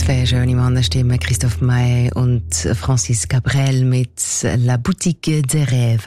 Zwei schöne Mannenstimmen, Christophe Maé und Francis Cabrel mit La Boutique des Rêves.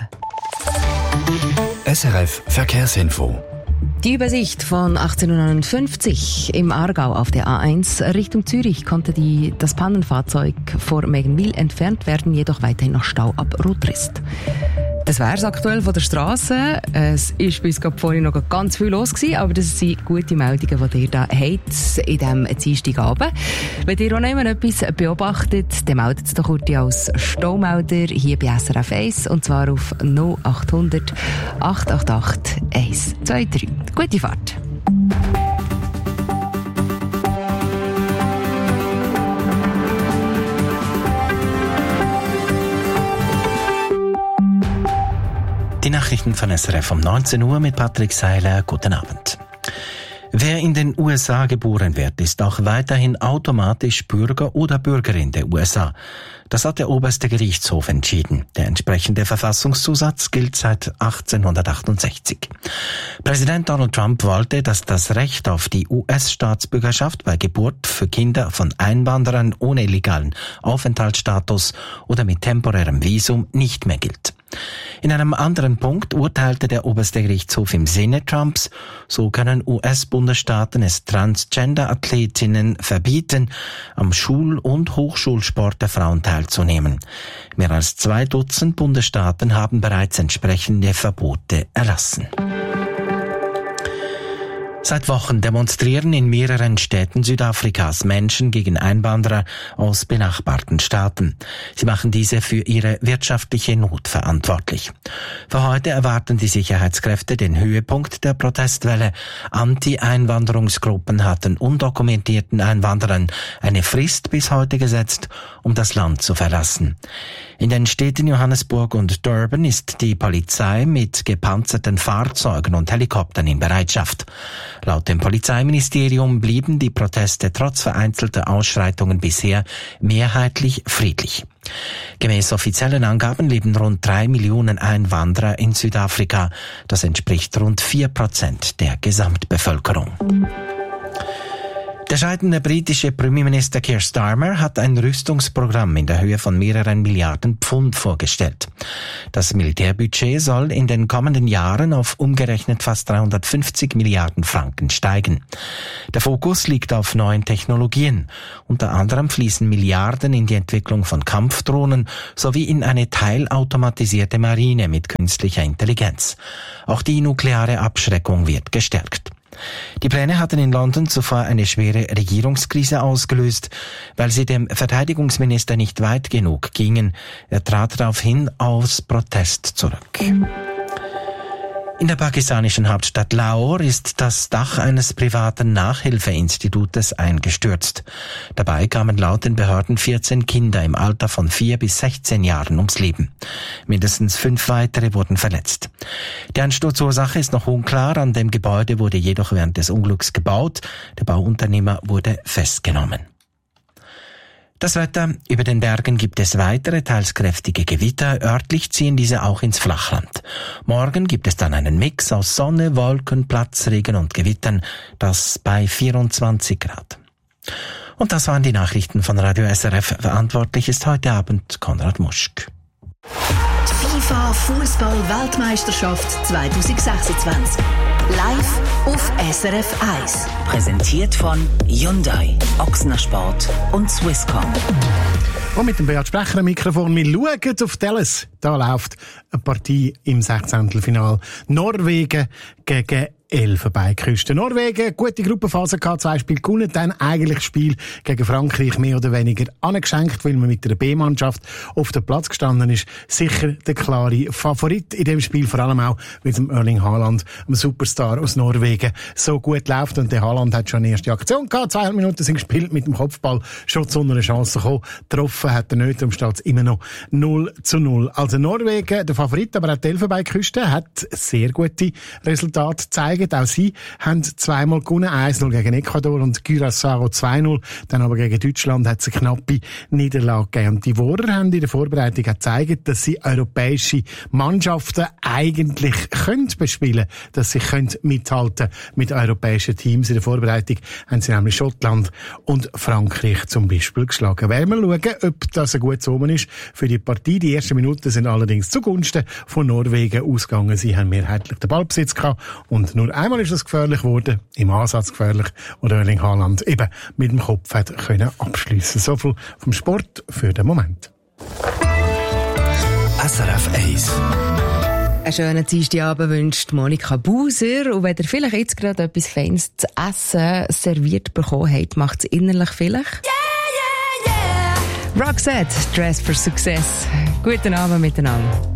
SRF Verkehrsinfo. Die Übersicht von 18:59 im Aargau auf der A1 Richtung Zürich konnte das Pannenfahrzeug vor Megenwil entfernt werden, jedoch weiterhin noch Stau ab Rotrist. Das wäre es aktuell von der Straße. Es ist bis vorhin noch ganz viel los gewesen, aber das sind gute Meldungen, die ihr da habt in diesem Dienstagabend. Wenn ihr auch noch etwas beobachtet, dann meldet es doch kurz als Staumelder hier bei SRF 1 und zwar auf 0800 888 123. Gute Fahrt! Die Nachrichten von SRF um 19 Uhr mit Patrick Seiler. Guten Abend. Wer in den USA geboren wird, ist auch weiterhin automatisch Bürger oder Bürgerin der USA. Das hat der oberste Gerichtshof entschieden. Der entsprechende Verfassungszusatz gilt seit 1868. Präsident Donald Trump wollte, dass das Recht auf die US-Staatsbürgerschaft bei Geburt für Kinder von Einwanderern ohne legalen Aufenthaltsstatus oder mit temporärem Visum nicht mehr gilt. In einem anderen Punkt urteilte der oberste Gerichtshof im Sinne Trumps, so können US-Bundesstaaten es Transgender-Athletinnen verbieten, am Schul- und Hochschulsport der Frauen teilzunehmen. Mehr als 2 Dutzend Bundesstaaten haben bereits entsprechende Verbote erlassen. Seit Wochen demonstrieren in mehreren Städten Südafrikas Menschen gegen Einwanderer aus benachbarten Staaten. Sie machen diese für ihre wirtschaftliche Not verantwortlich. Für heute erwarten die Sicherheitskräfte den Höhepunkt der Protestwelle. Anti-Einwanderungsgruppen hatten undokumentierten Einwanderern eine Frist bis heute gesetzt, um das Land zu verlassen. In den Städten Johannesburg und Durban ist die Polizei mit gepanzerten Fahrzeugen und Helikoptern in Bereitschaft. Laut dem Polizeiministerium blieben die Proteste trotz vereinzelter Ausschreitungen bisher mehrheitlich friedlich. Gemäß offiziellen Angaben leben rund 3 Millionen Einwanderer in Südafrika. Das entspricht rund 4% der Gesamtbevölkerung. Der scheidende britische Premierminister Keir Starmer hat ein Rüstungsprogramm in der Höhe von mehreren Milliarden Pfund vorgestellt. Das Militärbudget soll in den kommenden Jahren auf umgerechnet fast 350 Milliarden Franken steigen. Der Fokus liegt auf neuen Technologien. Unter anderem fließen Milliarden in die Entwicklung von Kampfdrohnen sowie in eine teilautomatisierte Marine mit künstlicher Intelligenz. Auch die nukleare Abschreckung wird gestärkt. Die Pläne hatten in London zuvor eine schwere Regierungskrise ausgelöst, weil sie dem Verteidigungsminister nicht weit genug gingen. Er trat daraufhin aus Protest zurück. In der pakistanischen Hauptstadt Lahore ist das Dach eines privaten Nachhilfeinstitutes eingestürzt. Dabei kamen laut den Behörden 14 Kinder im Alter von 4 bis 16 Jahren ums Leben. Mindestens 5 weitere wurden verletzt. Die Einsturzursache ist noch unklar. An dem Gebäude wurde jedoch während des Unglücks gebaut. Der Bauunternehmer wurde festgenommen. Das Wetter: Über den Bergen gibt es weitere, teils kräftige Gewitter. Örtlich ziehen diese auch ins Flachland. Morgen gibt es dann einen Mix aus Sonne, Wolken, Platzregen und Gewittern, das bei 24 Grad. Und das waren die Nachrichten von Radio SRF. Verantwortlich ist heute Abend Konrad Muschk. Die FIFA Fußball-Weltmeisterschaft 2026. Live auf SRF 1. Präsentiert von Hyundai, Ochsner Sport und Swisscom. Und mit dem Beat Sprecher am Mikrofon. Wir schauen auf Dallas. Da läuft eine Partie im 16. Finale. Norwegen gegen Elfenbeinküste. Norwegen, gute Gruppenphase gehabt, 2 Spiele gewonnen, dann eigentlich das Spiel gegen Frankreich mehr oder weniger angeschenkt, weil man mit einer B-Mannschaft auf dem Platz gestanden ist. Sicher der klare Favorit in dem Spiel, vor allem auch mit dem Erling Haaland, einem Superstar aus Norwegen, so gut läuft. Und der Haaland hat schon eine erste Aktion gehabt, 2,5 Minuten sind gespielt mit dem Kopfball, schon zu einer Chance gekommen. Getroffen hat er nicht, darum steht es immer noch 0:0. Also Norwegen, der Favorit, aber auch die Elfenbeinküste hat sehr gute Resultate gezeigt. gezeigt. Auch sie haben zweimal gewonnen, 1-0 gegen Ecuador und Curaçao 2-0. Dann aber gegen Deutschland hat es eine knappe Niederlage gegeben. Und die Wohrer haben in der Vorbereitung gezeigt, dass sie europäische Mannschaften eigentlich können bespielen, dass sie können mithalten mit europäischen Teams. In der Vorbereitung haben sie nämlich Schottland und Frankreich zum Beispiel geschlagen. Werden wir schauen, ob das ein gutes Omen ist für die Partie. Die ersten Minuten sind allerdings zugunsten von Norwegen ausgegangen. Sie haben mehrheitlich den Ballbesitz gehabt und nur einmal ist es gefährlich geworden, im Ansatz gefährlich, und Erling Haaland eben mit dem Kopf hat können abschliessen. So viel vom Sport für den Moment. SRF 1. Einen schönen Dienstagabend wünscht Monika Buser. Und wenn ihr vielleicht jetzt gerade etwas Feines zu essen serviert bekommen habt, macht es innerlich vielleicht. Yeah, yeah, yeah. Roxette, Dress for Success. Guten Abend miteinander.